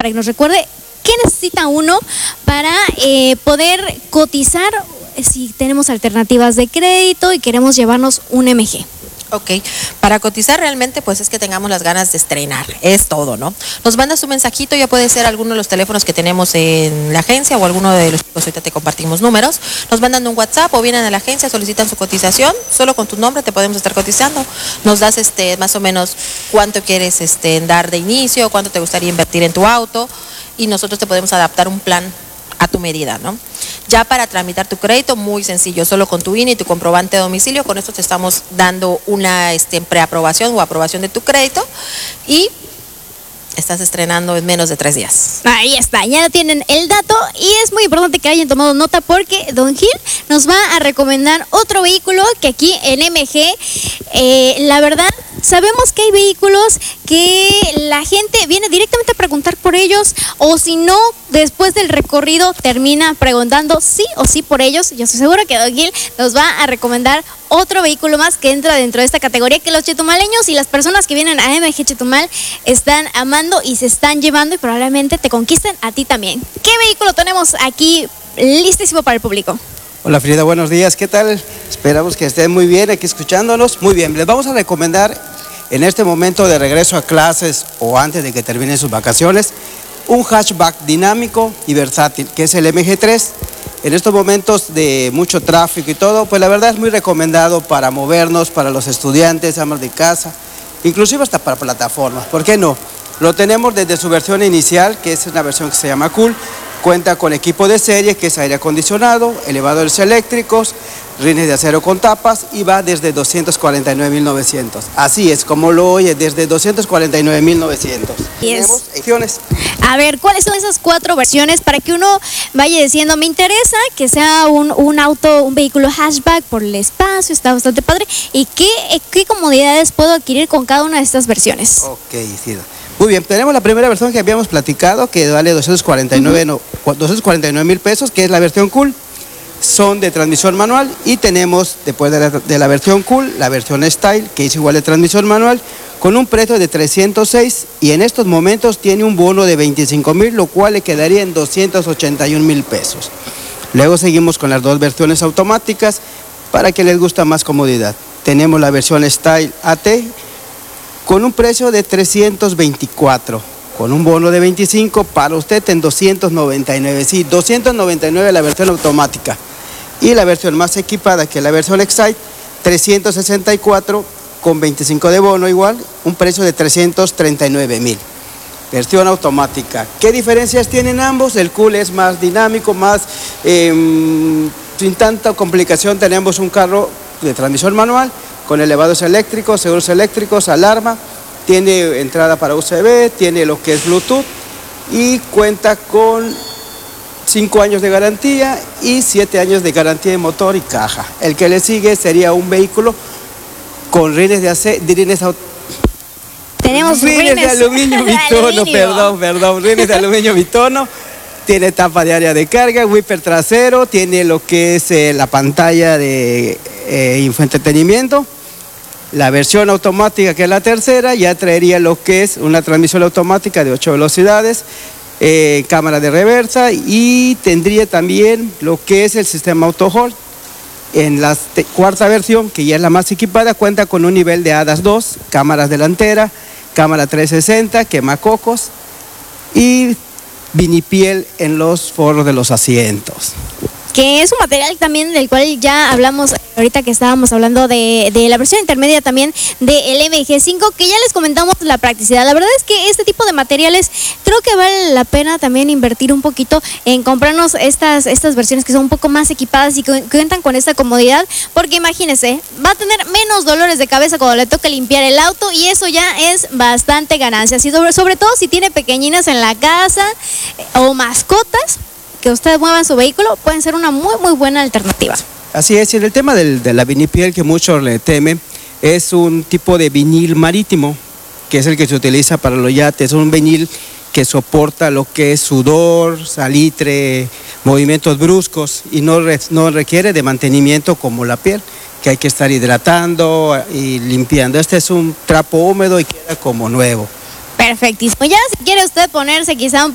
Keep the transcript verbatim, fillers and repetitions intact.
para que nos recuerde qué necesita uno para eh, poder cotizar si tenemos alternativas de crédito y queremos llevarnos un M G. Ok, para cotizar realmente pues es que tengamos las ganas de estrenar, es todo, ¿no? Nos mandas un mensajito, ya puede ser alguno de los teléfonos que tenemos en la agencia o alguno de los chicos, ahorita te compartimos números, nos mandan un WhatsApp o vienen a la agencia, solicitan su cotización, solo con tu nombre te podemos estar cotizando, nos das este más o menos cuánto quieres este dar de inicio, cuánto te gustaría invertir en tu auto y nosotros te podemos adaptar un plan a tu medida, ¿no? Ya para tramitar tu crédito, muy sencillo, solo con tu I N E y tu comprobante de domicilio, con esto te estamos dando una este, preaprobación o aprobación de tu crédito y estás estrenando en menos de tres días. Ahí está, ya tienen el dato y es muy importante que hayan tomado nota porque Don Gil nos va a recomendar otro vehículo que aquí en M G, eh, la verdad, sabemos que hay vehículos que la gente viene directamente a preguntar por ellos o si no, después del recorrido termina preguntando sí o sí por ellos. Yo estoy segura que Don Gil nos va a recomendar otro vehículo más que entra dentro de esta categoría que los chetumaleños y las personas que vienen a M G Chetumal están amando y se están llevando y probablemente te conquisten a ti también. ¿Qué vehículo tenemos aquí listísimo para el público? Hola Frida, buenos días, ¿qué tal? Esperamos que estén muy bien aquí escuchándonos. Muy bien, les vamos a recomendar en este momento de regreso a clases o antes de que terminen sus vacaciones un hatchback dinámico y versátil que es el M G tres. En estos momentos de mucho tráfico y todo, pues la verdad es muy recomendado para movernos, para los estudiantes, amas de casa, inclusive hasta para plataformas, ¿por qué no? Lo tenemos desde su versión inicial, que es una versión que se llama Cool, cuenta con equipo de serie, que es aire acondicionado, elevadores eléctricos, rines de acero con tapas y va desde doscientos cuarenta y nueve mil novecientos. Así es, como lo oye, desde doscientos cuarenta y nueve mil novecientos. Tenemos opciones. A ver, ¿cuáles son esas cuatro versiones para que uno vaya diciendo, me interesa que sea un, un auto, un vehículo hatchback por el espacio, está bastante padre, y qué, qué comodidades puedo adquirir con cada una de estas versiones? Ok, sí. Muy bien, tenemos la primera versión que habíamos platicado, que vale doscientos cuarenta y nueve mil pesos, que es la versión Cool. Son de transmisión manual y tenemos, después de la, de la versión Cool, la versión Style, que es igual de transmisión manual, con un precio de trescientos seis y en estos momentos tiene un bono de veinticinco mil, lo cual le quedaría en doscientos ochenta y un mil pesos. Luego seguimos con las dos versiones automáticas para que les gusta más comodidad. Tenemos la versión Style A T con un precio de trescientos veinticuatro, con un bono de veinticinco para usted en doscientos noventa y nueve, sí, doscientos noventa y nueve la versión automática. Y la versión más equipada, que es la versión Excite, trescientos sesenta y cuatro con veinticinco de bono igual, un precio de trescientos treinta y nueve mil. Versión automática. ¿Qué diferencias tienen ambos? El Cool es más dinámico, más eh, sin tanta complicación. Tenemos un carro de transmisión manual con elevados eléctricos, seguros eléctricos, alarma, tiene entrada para U S B, tiene lo que es Bluetooth y cuenta con cinco años de garantía y siete años de garantía de motor y caja. El que le sigue sería un vehículo con rines de acero, rines Tenemos rines, rines de aluminio bitono, perdón, perdón, rines de aluminio bitono, tiene tapa de área de carga, wiper trasero, tiene lo que es eh, la pantalla de eh, infoentretenimiento. La versión automática, que es la tercera, ya traería lo que es una transmisión automática de ocho velocidades, eh, cámara de reversa y tendría también lo que es el sistema auto hold. En la cuarta versión, que ya es la más equipada, cuenta con un nivel de A D A S dos, cámaras delantera, cámara trescientos sesenta, quemacocos y vinipiel en los forros de los asientos. Que es un material también del cual ya hablamos ahorita que estábamos hablando de, de la versión intermedia también del M G cinco, que ya les comentamos la practicidad. La verdad es que este tipo de materiales creo que vale la pena también invertir un poquito en comprarnos estas, estas versiones que son un poco más equipadas y que cuentan con esta comodidad, porque imagínense, va a tener menos dolores de cabeza cuando le toque limpiar el auto y eso ya es bastante ganancia, y sobre, sobre todo si tiene pequeñinas en la casa o mascotas, que ustedes muevan su vehículo, pueden ser una muy muy buena alternativa. Así es, y en el tema del, de la vinipiel que muchos le temen, es un tipo de vinil marítimo, que es el que se utiliza para los yates, es un vinil que soporta lo que es sudor, salitre, movimientos bruscos y no, re, no requiere de mantenimiento como la piel, que hay que estar hidratando y limpiando. Este es un trapo húmedo y queda como nuevo. Perfectísimo. Ya si quiere usted ponerse quizá un